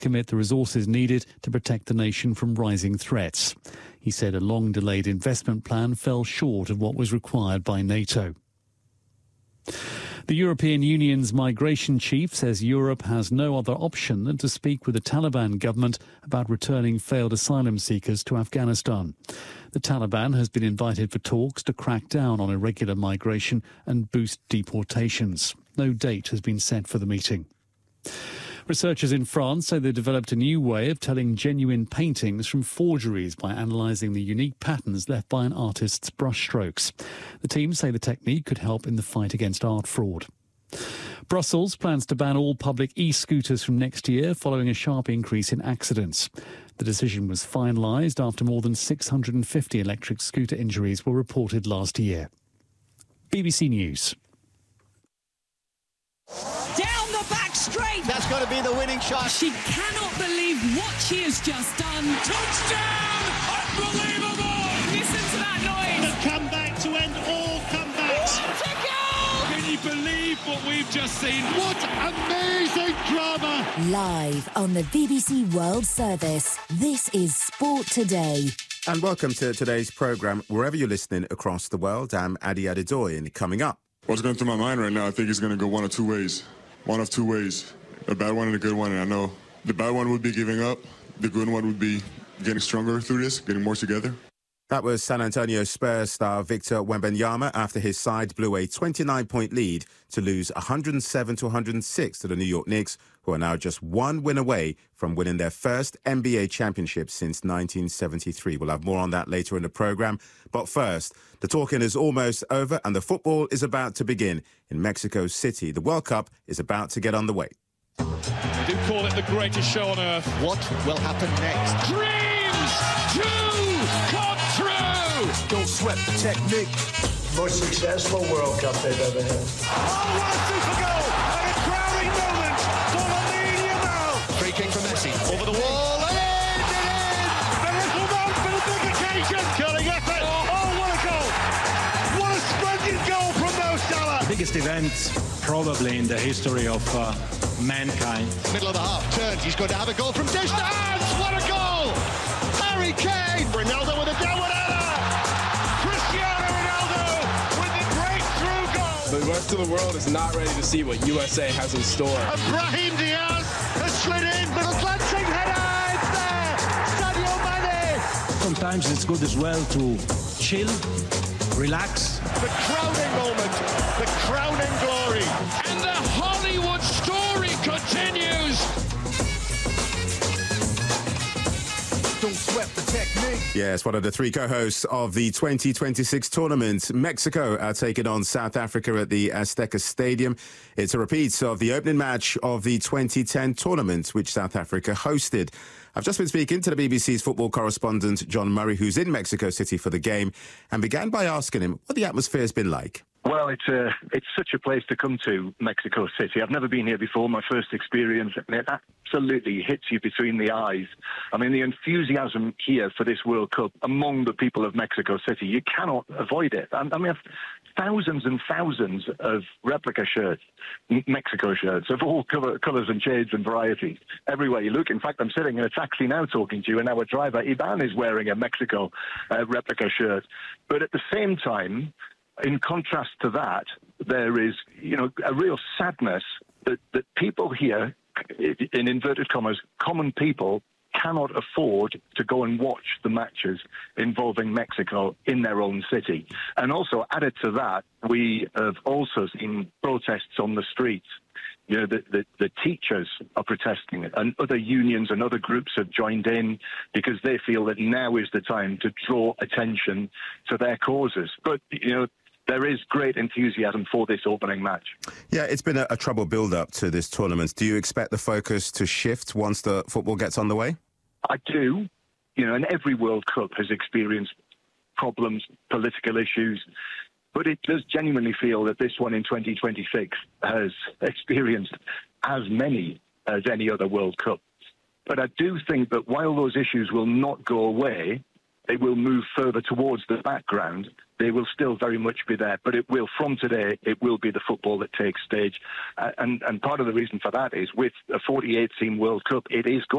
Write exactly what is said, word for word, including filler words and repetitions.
commit the resources needed to protect the nation from rising threats. He said a long-delayed investment plan fell short of what was required by NATO. The European Union's migration chief says Europe has no other option than to speak with the Taliban government about returning failed asylum seekers to Afghanistan. The Taliban has been invited for talks to crack down on irregular migration and boost deportations. No date has been set for the meeting. Researchers in France say they developed a new way of telling genuine paintings from forgeries by analysing the unique patterns left by an artist's brushstrokes. The team say the technique could help in the fight against art fraud. Brussels plans to ban all public e-scooters from next year following a sharp increase in accidents. The decision was finalised after more than six hundred fifty electric scooter injuries were reported last year. B B C News. Down the back straight. That's got to be the winning shot. She cannot believe what she has just done. Touchdown! Unbelievable! Listen to that noise. The comeback to end all comebacks. What a goal! Can you believe what we've just seen? What amazing drama! Live on the B B C World Service, this is Sport Today. And welcome to today's programme, wherever you're listening across the world. I'm Adi Adedoyin. Coming up. What's going through my mind right now, I think it's going to go one of two ways. One of two ways. A bad one and a good one. And I know the bad one would be giving up. The good one would be getting stronger through this, getting more together. That was San Antonio Spurs star Victor Wembanyama after his side blew a twenty-nine point lead to lose one hundred seven to one hundred six to the New York Knicks, who are now just one win away from winning their first N B A championship since nineteen seventy-three. We'll have more on that later in the programme. But first, the talking is almost over and the football is about to begin in Mexico City. The World Cup is about to get underway. They do call it the greatest show on earth. What will happen next? Dreams to come true! Don't sweat the technique. Most successful World Cup they've ever had. Oh, what a super goal! And a crowning moment for Lamine Yamal! Free kick for Messi. Over the wall, and in! The little man for the big occasion! Curling effort! Oh, what a goal! What a splendid goal from Mo Salah! Biggest event probably in the history of uh, mankind. Middle of the half, turns, he's going to have a goal from distance! What a goal! Harry Kane! Ronaldo with a downward header! Cristiano Ronaldo with the breakthrough goal! The rest of the world is not ready to see what U S A has in store. And Brahim Diaz has slid in, but a glancing header! It's there! Sadio Mane! Sometimes it's good as well to chill, relax. The crowning moment, the crowning glory. And the Hollywood story continues! Don't sweat the technique. Yes, one of the three co-hosts of the twenty twenty-six tournament. Mexico are taking on South Africa at the Azteca Stadium. It's a repeat of the opening match of the twenty ten tournament, which South Africa hosted. I've just been speaking to the B B C's football correspondent, John Murray, who's in Mexico City for the game, and began by asking him what the atmosphere has been like. Well, it's a, it's such a place to come to, Mexico City. I've never been here before, my first experience, and it absolutely hits you between the eyes. I mean, the enthusiasm here for this World Cup among the people of Mexico City, you cannot avoid it. I mean, thousands and thousands of replica shirts, Mexico shirts, of all colours and shades and varieties, everywhere you look. In fact, I'm sitting in a taxi now talking to you, and our driver, Ivan, is wearing a Mexico uh, replica shirt. But at the same time, in contrast to that, there is, you know, a real sadness that, that people here, in inverted commas, common people, cannot afford to go and watch the matches involving Mexico in their own city. And also, added to that, we have also seen protests on the streets. You know, the, the, the teachers are protesting, and other unions and other groups have joined in because they feel that now is the time to draw attention to their causes. But, you know, there is great enthusiasm for this opening match. Yeah, it's been a, a troubled build-up to this tournament. Do you expect the focus to shift once the football gets underway? I do. You know, and every World Cup has experienced problems, political issues, but it does genuinely feel that this one in twenty twenty-six has experienced as many as any other World Cup. But I do think that while those issues will not go away, they will move further towards the background they will still very much be there. But it will, from today, it will be the football that takes stage. Uh, and, and part of the reason for that is with a forty-eight team World Cup, it is going